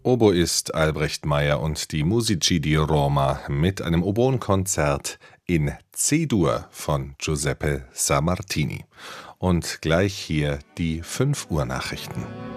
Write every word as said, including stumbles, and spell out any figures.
Oboist Albrecht Meyer und die Musici di Roma mit einem Oboenkonzert in C-Dur von Giuseppe Sammartini. Und gleich hier die fünf Uhr Nachrichten.